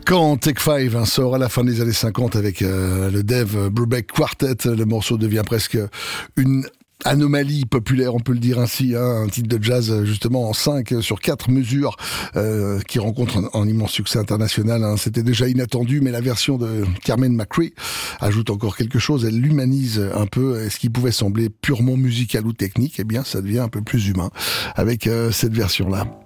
Quand Take 5 sort à la fin des années 50 avec le Dave Brubeck Quartet, le morceau devient presque une anomalie populaire, on peut le dire ainsi, un titre de jazz justement en 5 sur 4 mesures qui rencontre un immense succès international. C'était déjà inattendu, mais la version de Carmen McRae ajoute encore quelque chose, elle l'humanise un peu, et ce qui pouvait sembler purement musical ou technique, eh bien ça devient un peu plus humain avec cette version-là.